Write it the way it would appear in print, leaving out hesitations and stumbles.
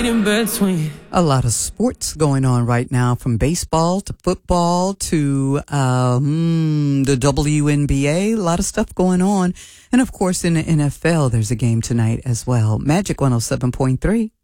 in between. A lot of sports going on right now, from baseball to football to the WNBA. A lot of stuff going on. And, of course, in the NFL, there's a game tonight as well. Magic 107.3.